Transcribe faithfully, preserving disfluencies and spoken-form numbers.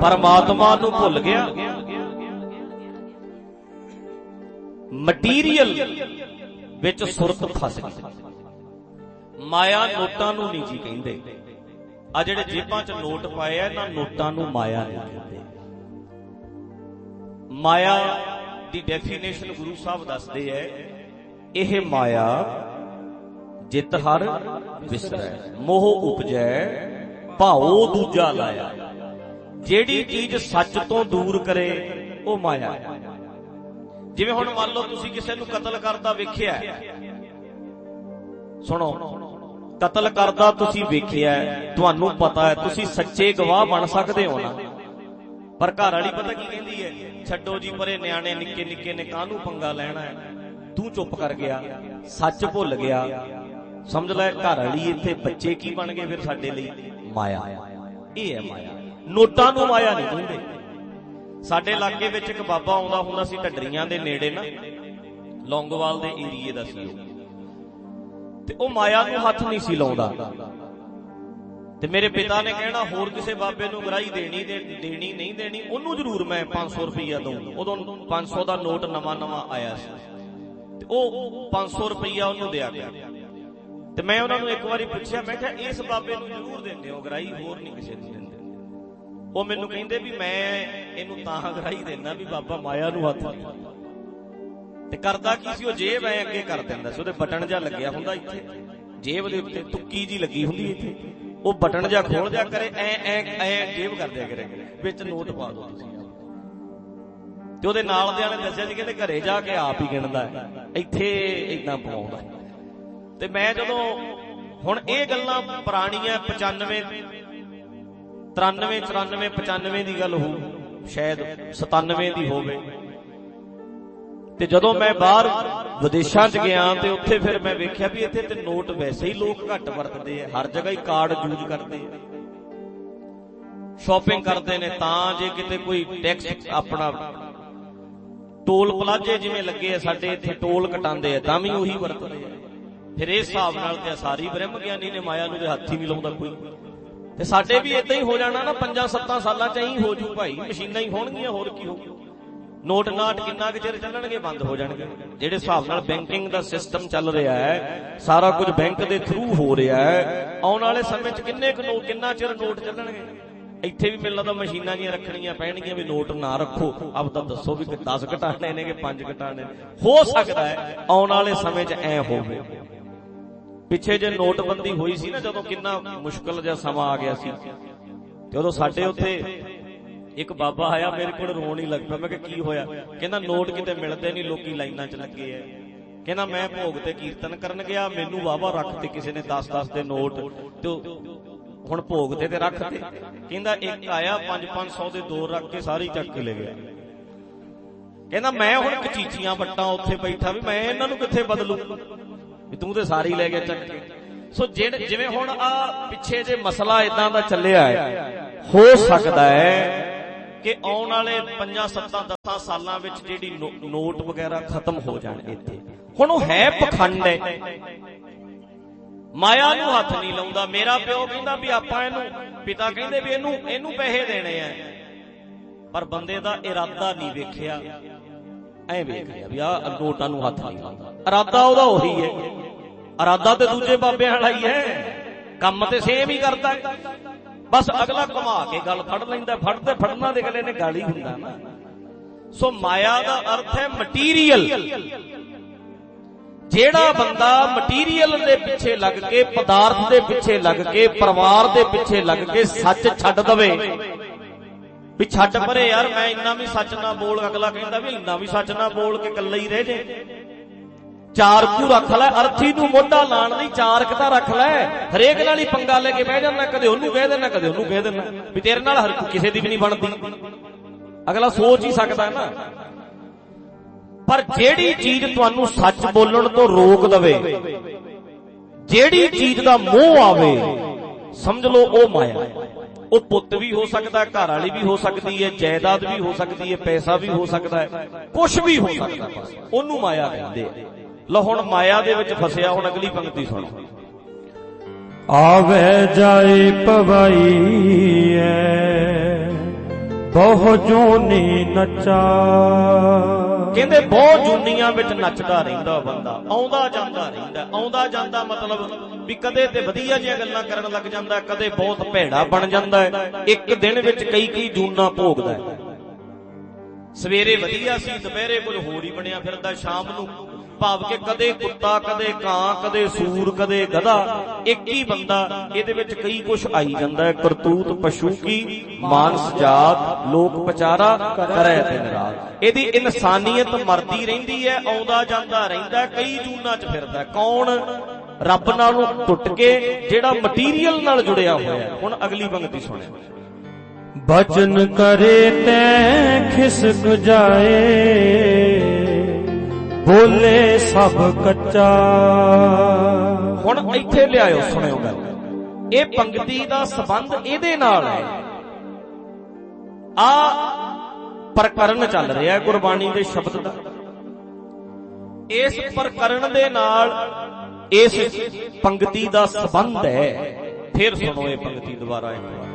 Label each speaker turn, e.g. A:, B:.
A: परमात्मा नूं भुल गया। मटीरियल विच सुरत फस गई। माया नोटां नूं नहीं जी कहिंदे। आ जिहड़े जेबां च नोट पाए आ इन्हां नोटां नूं माया नहीं कहिंदे। माया दी डेफिनेशन गुरु साहब दसदे है, यह माया जित हर विसरै, मोह उपजै भाओ दूजा लाया। जेड़ी चीज सच तो दूर करे वो माया। जिवें हुण मान लो तुसीं किसे नूं कतल करदा वेखिआ, सुनो कतल करदा तुसीं वेखिआ, तुहानूं पता है, तुसीं सच्चे गवाह बन सकदे हो ना, पर घर वाली पता की कहंदी है, छड्डो जी परे, न्याणे निक्के निक्के ने काहनूं पंगा लैणा है, तू चुप कर गया, सच भुल गया। समझ लै घर वाली इत्थे बच्चे की बन गए फिर साडे लई? माया। ये है माया। नोटां नूं माया नहीं कहंदे। साडे इलाके विच एक बाबा आउंदा हुंदा सी ढड्डरीआं दे नेड़े ना, लौंगोवाल दे एरिए दा सी ओह, ते ओह माया नूं हत्थ नहीं सी लाउंदा। ते मेरे पिता ने कहना होर किसी बाबे नूं गराही देनी दे देनी नहीं देनी, ओनू जरूर मैं पांच सौ रुपया दूं। उदों पांच सौ का नोट नवा नवा आया सी, ते ओह पांच सौ रुपया ओनू दिया गया। ते मैं उन्हां नूं एक बारी पुछया, मैं कहा इस बाबे नूं जरूर देंदे हो गराही, होर नहीं किसी नूं देंदे? ओह मैनूं कहिंदे भी मैं इहनूं तां गराही देना भी बाबा माया नूं हत्थ नहीं लाउंदा। ते करदा की सी, ओह जेब ऐ अगे कर दिंदा सी, ओहदे बटन जा लगਿਆ हुंदा इत्थे, जेब दे उत्ते तुक्की जी लगी हुंदी इत्थे, वो बटन जा खोल दिया करे, ऐ ऐ ऐ जेब कर दिया करे, विच नोट पा दो तुसीं। ते ओहदे नाल दियां ने दस्सिया जी, कहंदे घरे जा के आप ही गिणदा है, इत्थे इदां पवाउंदा। ते मैं जदों हुण इह गल्लां पुराणीਆਂ पचानवे तरानवे चौरानवे पचानवे दी गल हो, शायद सतानवे दी होवे। ते जदों मैं बाहर विदेशां च गया ते उत्थे फिर मैं वेख्या भी इत्थे ते नोट वैसे ही लोग घट वरतदे है, हर जगह ही कार्ड यूज करते हैं, शॉपिंग करते ने, तां जे किते कोई टैक्स अपना टोल प्लाजे जिवें लगे है साडे इत्थे टोल कटांदे है, तां भी उही वरतदे है। फिर इस हिसाब नाल ते सारी ब्रह्म ज्ञानी ने माया नूं हत्थ ही नहीं लाउंदा कोई। ते साडे भी इदां ही हो जाना ना, पंजां सत्तां सालां च ही हो जू भाई, मशीनां ही होणगीਆਂ, होर की होਊ। नोट नाट किन्ना कुछ चिर चलणगे, बंद हो जाणगे। जिहड़े हिसाब नाल बैंकिंग दा सिस्टम चल रहा है, सारा कुछ बैंक दे थ्रू हो रहा है, आउण वाले समय च किन्ने क नोट किन्ना चिर नोट चलणगे। इत्थे भी मिलदा मशीनां जिहां रखणीਆਂ पैणगीਆਂ भी नोट ना रखो, अब तां दसो भी कि दस घटाणे ने कि पांच घटाणे। हो सकदा है आउण वाले समय च ऐ होवे। पिछे जे नोटबंदी होई सी ना, जदों किन्ना मुश्किल जिहा समां आ गया सी, ते उदों साडे उत्थे एक बाबा आया, मेरे को रोन ही लग पिया। मैं की होया? कहना नोट किते मिलते नहीं, लोग लाइनां च लगे है। कहना मैं भोग ते कीर्तन करन गया, मैनू वाहवा रखते किसी ने दस दस दे नोट, तो हुण भोग ते रखते। कहंदा एक आया पांच पांच सौ दे दो रख के सारी चक के ले गया। कहना मैं हुण कचीचियां वट्टां उत्थे बैठा भी मैं इन्हां नूं कित्थे बदलूं, भी तूं ते सारी ले गया चक के। सो जिहड़े जिवें हुण आ पिछे जे मसला इदां दा चलिया है, हो सकदा है कि आउण वाले पंजां सत्तां दसां सालां विच जिहड़ी नोट वगैरह खत्म हो जाण। इत्थे हुण ओह है पखंड है, माया नूं हत्थ नहीं लाउंदा। मेरा प्यो कहंदा भी आपां इहनूं, पिता कहंदे भी इहनूं इहनूं पैसे देणे आ, पर बंदे दा इरादा नहीं वेखिया, ऐ वेख लिया भी आ नोटां नूं हत्थ नहीं लाउंदा। इरादा ओहदा ओही है, इरादा ते दूजे बाबिਆਂ वाला ही है, काम ते सेम ही करदा है, बस अगला घुमा के गल फड़ लैंदा, फड़ते फड़ना दे गले ने गल ही हुंदा ना। सो माया दा अर्थ है मटीरियल। जेड़ा बंदा मटीरियल दे पिछे लग के, पदार्थ दे पिछे लग के, परिवार दे पिछे लग के सच छड्ड दवे भी छड्ड परे यार मैं इन्ना भी सच ना बोल, अगला कहंदा भी इन्ना भी सच ना बोल के कल्ला ही रह जे, चार कू रख लै, अर्थी नूं मोढा लाण लई चार कता रख लै। हरेक नाल ही पंगा लेके बह जाना, कदे ओनू कह देना कदे ओनू कह देना भी तेरे नाल हर किसी दी भी नहीं बनदी। अगला सोच ही सकदा है ना। पर जेड़ी चीज तुहानू सच बोलण तो रोक दवे, जेड़ी चीज दा मोह आवे, समझ लो ओ माया है। ओ पुत भी हो सकता है, घर वाली भी हो सकती है, जायदाद भी हो सकती है, पैसा भी हो सकता है, कुछ भी हो सकता है, ओनू माया कहंदे। लो हुण माया दे विच फसिया। हुण अगली पंक्ति सुणो।
B: आवे जाए पवाई है ਬਹੁ ਜੂਨੀ ਨੱਚਾ।
A: ਕਹਿੰਦੇ ਬਹੁਤ ਜੂਨੀਆਂ ਵਿੱਚ ਨੱਚਦਾ ਰਹਿੰਦਾ ਬੰਦਾ, ਆਉਂਦਾ ਜਾਂਦਾ ਰਹਿੰਦਾ। ਆਉਂਦਾ ਜਾਂਦਾ ਮਤਲਬ ਵੀ ਕਦੇ ਤੇ ਵਧੀਆ ਜਿਹੀਆਂ ਗੱਲਾਂ ਕਰਨ ਲੱਗ ਜਾਂਦਾ, ਕਦੇ ਬਹੁਤ ਭੈੜਾ ਬਣ ਜਾਂਦਾ ਹੈ। ਇੱਕ ਦਿਨ ਵਿੱਚ ਕਈ ਕਈ ਜੂਨਾਂ ਭੋਗਦਾ ਹੈ। ਸਵੇਰੇ ਵਧੀਆ ਸੀ, ਦੁਪਹਿਰੇ ਕੁਝ ਹੋਰ ਹੀ ਬਣਿਆ ਫਿਰਦਾ, ਸ਼ਾਮ ਨੂੰ ਭਾਵ ਕਿ ਕਦੇ ਕੁੱਤਾ, ਕਦੇ ਕਾਂ, ਕਦੇ ਸੂਰ, ਕਦੇ ਗਧਾ। ਇੱਕ ਹੀ ਬੰਦਾ, ਇਹਦੇ ਵਿੱਚ ਕਈ ਕੁਛ ਆਈ ਜਾਂਦਾ ਹੈ। ਕਰਤੂਤ ਪਸ਼ੂ ਕੀ ਮਾਨਸ ਜਾਤ, ਲੋਕ ਪਚਾਰਾ ਕਰੈ ਦਿਨ ਰਾਤ। ਇਹਦੀ ਇਨਸਾਨੀਅਤ ਮਰਦੀ ਰਹਿੰਦੀ ਹੈ, ਆਉਂਦਾ ਜਾਂਦਾ ਰਹਿੰਦਾ, ਕਈ ਜੂਨਾਂ 'ਚ ਫਿਰਦਾ। ਕੌਣ? ਰੱਬ ਨਾਲੋਂ ਟੁੱਟ ਕੇ, ਜਿਹੜਾ ਮਟੀਰੀਅਲ ਨਾਲ ਜੁੜਿਆ ਹੋਇਆ। ਹੁਣ ਅਗਲੀ ਪੰਗਤੀ ਸੁਣਿਆ।
B: ਬਚਨ ਕਰੇ ਤੈ ਖਿਸਕ ਜਾਏ, ਬੋਲੇ ਸਭ ਕੱਚਾ।
A: ਹੁਣ ਇੱਥੇ ਲਿਆਇਓ, ਸੁਣਿਓ ਗੱਲ। ਇਹ ਪੰਗਤੀ ਦਾ ਸੰਬੰਧ ਇਹਦੇ ਨਾਲ ਹੈ। ਆ ਪ੍ਰਕਰਨ ਚੱਲ ਰਿਹਾ ਗੁਰਬਾਣੀ ਦੇ ਸ਼ਬਦ ਦਾ। ਇਸ ਪ੍ਰਕਰਨ ਦੇ ਨਾਲ ਇਸ ਪੰਗਤੀ ਦਾ ਸੰਬੰਧ ਹੈ। ਫਿਰ ਸੁਣੋ ਇਹ ਪੰਗਤੀ ਦੁਬਾਰਾ ਇੱਕ ਵਾਰ।